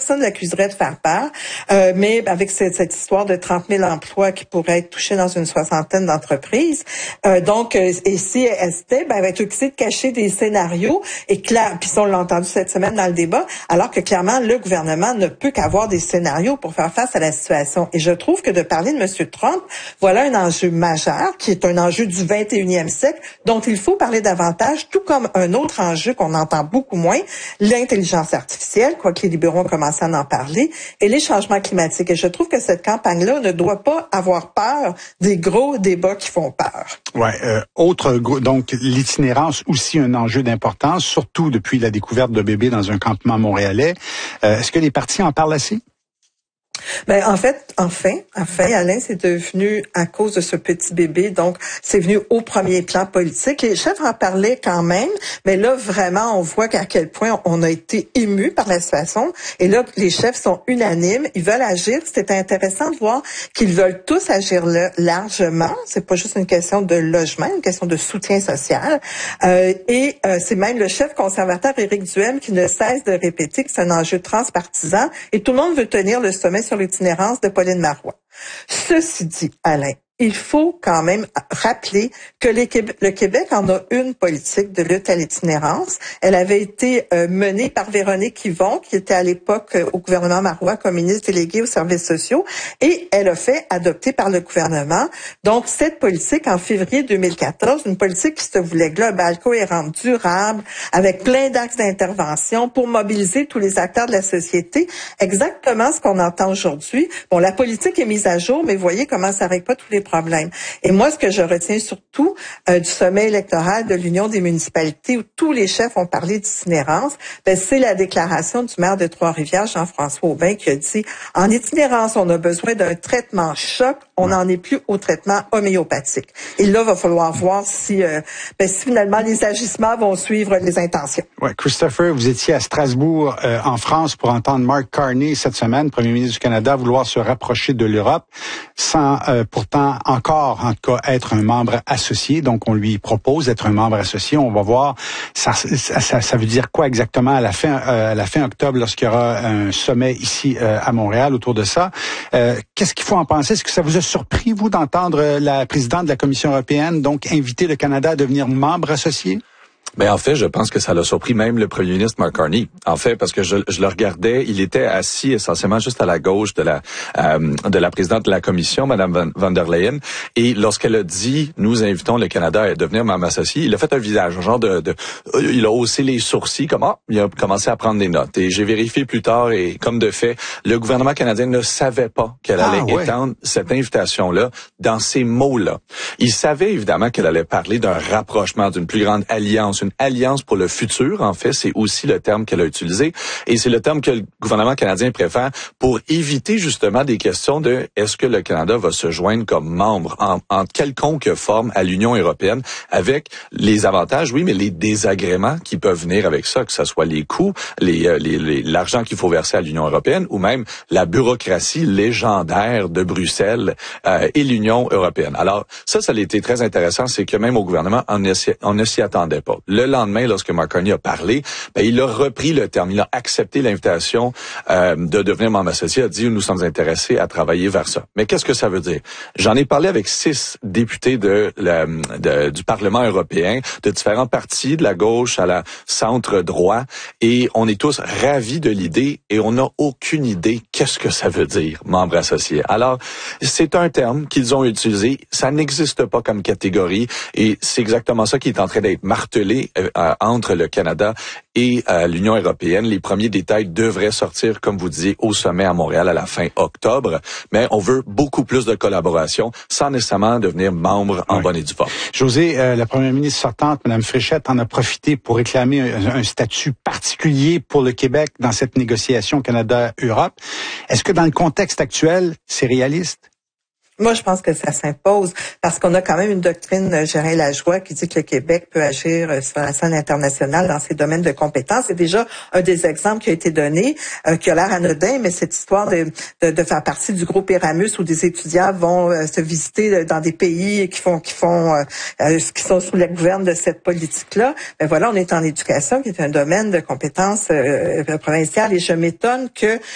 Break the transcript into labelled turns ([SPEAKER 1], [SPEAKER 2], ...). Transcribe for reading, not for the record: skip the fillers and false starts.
[SPEAKER 1] personne l'accuserait de faire peur, mais avec cette histoire de 30 000 emplois qui pourraient être touchés dans une soixantaine d'entreprises. Et si Estelle, elle va être occupée de cacher des scénarios, et clair, puis on l'a entendu cette semaine dans le débat, alors que clairement, le gouvernement ne peut qu'avoir des scénarios pour faire face à la situation. Et je trouve que de parler de M. Trump, voilà un enjeu majeur, qui est un enjeu du 21e siècle, dont il faut parler davantage, tout comme un autre enjeu qu'on entend beaucoup moins, l'intelligence artificielle, quoique les libéraux ont commencé à en parler, et les changements climatiques. Et je trouve que cette campagne-là ne doit pas avoir peur des gros débats qui font peur.
[SPEAKER 2] Ouais. Donc, l'itinérance aussi un enjeu d'importance, surtout depuis la découverte de bébés dans un campement montréalais. Est-ce que les partis en parlent assez?
[SPEAKER 1] Ben en fait, enfin, Alain, c'est devenu à cause de ce petit bébé, donc c'est venu au premier plan politique. Les chefs en parlaient quand même, mais là vraiment, on voit à quel point on a été ému par la situation. Et là, les chefs sont unanimes, ils veulent agir. C'était intéressant de voir qu'ils veulent tous agir largement. C'est pas juste une question de logement, une question de soutien social. C'est même le chef conservateur Éric Duhem qui ne cesse de répéter que c'est un enjeu transpartisan et tout le monde veut tenir le sommet sur l'itinérance de Pauline Marois. Ceci dit, Alain, il faut quand même rappeler que le Québec en a une politique de lutte à l'itinérance. Elle avait été menée par Véronique Yvon, qui était à l'époque au gouvernement Marois comme ministre déléguée aux services sociaux, et elle a fait adopter par le gouvernement. Donc, cette politique, en février 2014, une politique qui se voulait globale, cohérente, durable, avec plein d'axes d'intervention pour mobiliser tous les acteurs de la société. Exactement ce qu'on entend aujourd'hui. Bon, la politique est mise à jour, mais voyez comment ça règle pas tous les problèmes. Et moi, ce que je retiens surtout du sommet électoral de l'Union des municipalités, où tous les chefs ont parlé d'itinérance, c'est la déclaration du maire de Trois-Rivières, Jean-François Aubin, qui a dit « En itinérance, on a besoin d'un traitement choc, on n'en est plus au traitement homéopathique. » Et là, il va falloir voir si finalement les agissements vont suivre les intentions.
[SPEAKER 2] Ouais, Christopher, vous étiez à Strasbourg, en France, pour entendre Mark Carney cette semaine, Premier ministre du Canada, vouloir se rapprocher de l'Europe, sans pourtant encore, en tout cas, être un membre associé. Donc, on lui propose d'être un membre associé. On va voir, ça veut dire quoi exactement à la fin octobre, lorsqu'il y aura un sommet ici à Montréal autour de ça. Qu'est-ce qu'il faut en penser? Est-ce que ça vous a surpris, vous, d'entendre la présidente de la Commission européenne, donc, inviter le Canada à devenir membre associé?
[SPEAKER 3] Ben en fait, je pense que ça l'a surpris même le premier ministre Mark Carney. En fait, parce que je le regardais, il était assis essentiellement juste à la gauche de la présidente de la commission, Madame van der Leyen. Et lorsqu'elle a dit, nous invitons le Canada à devenir membre associé, il a fait un visage, genre il a haussé les sourcils, comme il a commencé à prendre des notes. Et j'ai vérifié plus tard, et comme de fait, le gouvernement canadien ne savait pas qu'elle allait étendre cette invitation-là dans ces mots-là. Il savait évidemment qu'elle allait parler d'un rapprochement, d'une plus grande alliance, une alliance pour le futur, en fait, c'est aussi le terme qu'elle a utilisé, et c'est le terme que le gouvernement canadien préfère pour éviter justement des questions de est-ce que le Canada va se joindre comme membre en quelconque forme à l'Union européenne, avec les avantages, oui, mais les désagréments qui peuvent venir avec ça, que ce soit les coûts, l'argent qu'il faut verser à l'Union européenne, ou même la bureaucratie légendaire de Bruxelles et l'Union européenne. Alors, ça a été très intéressant, c'est que même au gouvernement, on ne s'y attendait pas. Le lendemain, lorsque Mark Carney a parlé, il a repris le terme, il a accepté l'invitation de devenir membre associé, a dit nous sommes intéressés à travailler vers ça. Mais qu'est-ce que ça veut dire? J'en ai parlé avec 6 députés du Parlement européen, de différents partis, de la gauche à la centre-droit, et on est tous ravis de l'idée et on n'a aucune idée qu'est-ce que ça veut dire, membre associé. Alors, c'est un terme qu'ils ont utilisé, ça n'existe pas comme catégorie et c'est exactement ça qui est en train d'être martelé entre le Canada et l'Union européenne. Les premiers détails devraient sortir, comme vous disiez, au sommet à Montréal à la fin octobre, mais on veut beaucoup plus de collaboration sans nécessairement devenir membre en bonne et due forme.
[SPEAKER 2] José, la première ministre sortante, Mme Fréchette, en a profité pour réclamer un statut particulier pour le Québec dans cette négociation Canada-Europe. Est-ce que dans le contexte actuel, c'est réaliste?
[SPEAKER 1] Moi, je pense que ça s'impose parce qu'on a quand même une doctrine Gérin Lajoie qui dit que le Québec peut agir sur la scène internationale dans ses domaines de compétences. C'est déjà un des exemples qui a été donné, qui a l'air anodin, mais cette histoire de faire partie du groupe Eramus où des étudiants vont se visiter dans des pays qui sont sous la gouverne de cette politique-là. Ben voilà, on est en éducation qui est un domaine de compétences provinciales et je m'étonne que